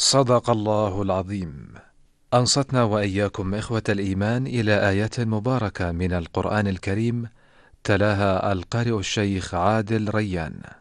صدق الله العظيم. أنصتنا وإياكم إخوة الإيمان إلى آيات مباركة من القرآن الكريم، تلاها القارئ الشيخ عادل ريان.